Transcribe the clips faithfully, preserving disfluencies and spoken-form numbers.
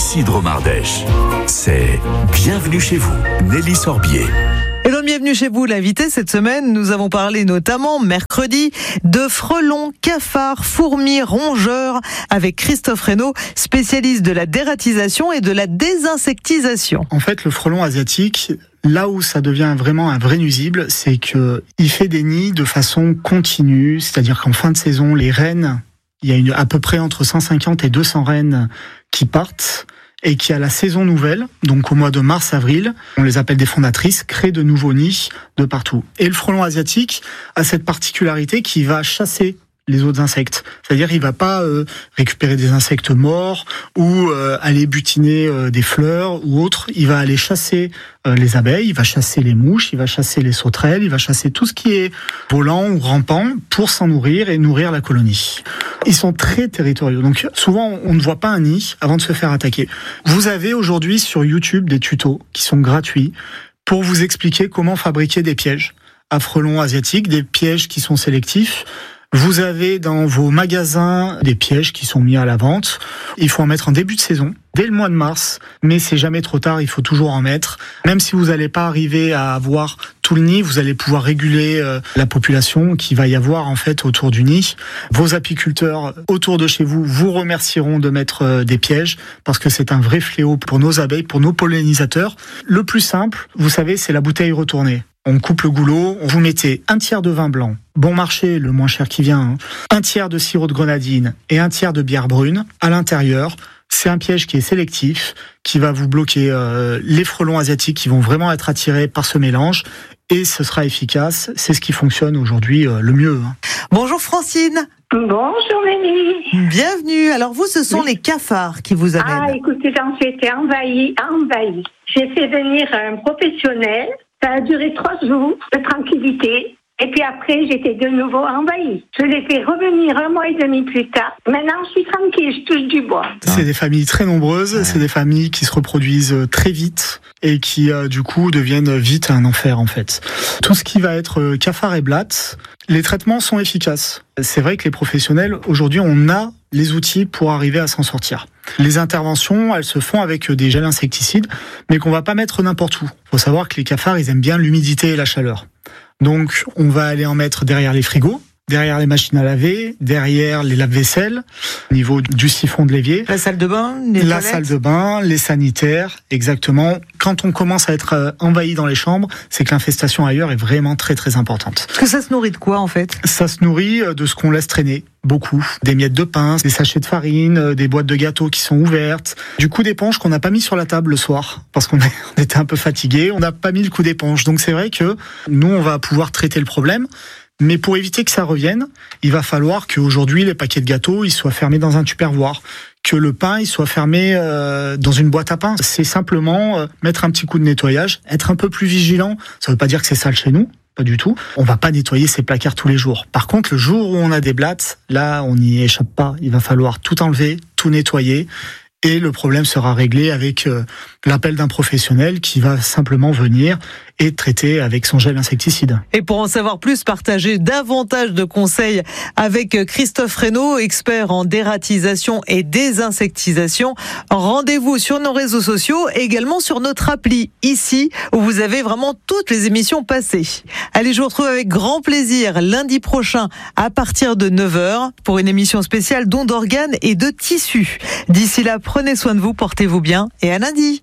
Ici Drôme Ardèche. C'est Bienvenue chez vous, Nelly Sorbier. Et donc, bienvenue chez vous, l'invité cette semaine. Nous avons parlé notamment, mercredi, de frelons, cafards, fourmis, rongeurs, avec Christophe Reynaud, spécialiste de la dératisation et de la désinsectisation. En fait, le frelon asiatique, là où ça devient vraiment un vrai nuisible, c'est que il fait des nids de façon continue, c'est-à-dire qu'en fin de saison, les reines, il y a une, à peu près entre cent cinquante et deux cents reines qui partent, et qui, à la saison nouvelle, donc au mois de mars-avril, on les appelle des fondatrices, créent de nouveaux nids de partout. Et le frelon asiatique a cette particularité qu'il va chasser les autres insectes. C'est-à-dire, il va pas euh, récupérer des insectes morts ou euh, aller butiner euh, des fleurs ou autre. Il va aller chasser euh, les abeilles, il va chasser les mouches, il va chasser les sauterelles, il va chasser tout ce qui est volant ou rampant pour s'en nourrir et nourrir la colonie. Ils sont très territoriaux. Donc, souvent, on ne voit pas un nid avant de se faire attaquer. Vous avez aujourd'hui sur YouTube des tutos qui sont gratuits pour vous expliquer comment fabriquer des pièges à frelons asiatiques, des pièges qui sont sélectifs. Vous avez dans vos magasins des pièges qui sont mis à la vente. Il faut en mettre en début de saison, dès le mois de mars, mais c'est jamais trop tard, il faut toujours en mettre. Même si vous n'allez pas arriver à avoir tout le nid, vous allez pouvoir réguler euh, la population qui va y avoir en fait autour du nid. Vos apiculteurs autour de chez vous vous remercieront de mettre euh, des pièges parce que c'est un vrai fléau pour nos abeilles, pour nos pollinisateurs. Le plus simple, vous savez, c'est la bouteille retournée. On coupe le goulot, vous mettez un tiers de vin blanc, bon marché, le moins cher qui vient, hein, un tiers de sirop de grenadine et un tiers de bière brune à l'intérieur. C'est un piège qui est sélectif, qui va vous bloquer euh, les frelons asiatiques qui vont vraiment être attirés par ce mélange et ce sera efficace. C'est ce qui fonctionne aujourd'hui euh, le mieux. Hein. Bonjour Francine. Bonjour Nelly. Bienvenue. Alors vous, ce sont oui. les cafards qui vous amènent. Ah, écoutez, j'en suis été envahie, envahie. J'ai fait venir un professionnel. Ça a duré trois jours de tranquillité. Et puis après, j'étais de nouveau envahie. Je l'ai fait revenir un mois et demi plus tard. Maintenant, je suis tranquille, je touche du bois. C'est des familles très nombreuses, ouais. C'est des familles qui se reproduisent très vite et qui, euh, du coup, deviennent vite un enfer, en fait. Tout ce qui va être cafard et blatte, les traitements sont efficaces. C'est vrai que les professionnels, aujourd'hui, on a les outils pour arriver à s'en sortir. Les interventions, elles se font avec des gels insecticides, mais qu'on va pas mettre n'importe où. Il faut savoir que les cafards, ils aiment bien l'humidité et la chaleur. Donc, on va aller en mettre derrière les frigos, derrière les machines à laver, derrière les lave-vaisselle, au niveau du siphon de l'évier. La salle de bain, les La toilettes. salle de bain, les sanitaires, exactement. Quand on commence à être envahi dans les chambres, c'est que l'infestation ailleurs est vraiment très très importante. Est-ce que ça se nourrit de quoi en fait ? Ça se nourrit de ce qu'on laisse traîner. Beaucoup. Des miettes de pain, des sachets de farine, des boîtes de gâteaux qui sont ouvertes. Du coup d'éponge qu'on n'a pas mis sur la table le soir parce qu'on était un peu fatigué. On n'a pas mis le coup d'éponge. Donc c'est vrai que nous, on va pouvoir traiter le problème. Mais pour éviter que ça revienne, il va falloir qu'aujourd'hui, les paquets de gâteaux, ils soient fermés dans un tupperware. Que le pain, il soit fermé euh, dans une boîte à pain. C'est simplement euh, mettre un petit coup de nettoyage, être un peu plus vigilant. Ça veut pas dire que c'est sale chez nous. Pas du tout. On va pas nettoyer ces placards tous les jours. Par contre, le jour où on a des blattes, là, on n'y échappe pas. Il va falloir tout enlever, tout nettoyer. Et le problème sera réglé avec euh, l'appel d'un professionnel qui va simplement venir et traiter avec son gel insecticide. Et pour en savoir plus, partager davantage de conseils avec Christophe Reynaud, expert en dératisation et désinsectisation. Rendez-vous sur nos réseaux sociaux et également sur notre appli ici, où vous avez vraiment toutes les émissions passées. Allez, je vous retrouve avec grand plaisir lundi prochain à partir de neuf heures pour une émission spéciale dons d'organes et de tissus. D'ici là, prenez soin de vous, portez-vous bien et à lundi.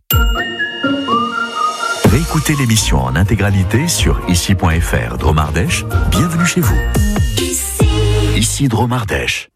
Réécoutez l'émission en intégralité sur ici point f r. Drôme Ardèche, bienvenue chez vous. Ici, ici Drôme Ardèche.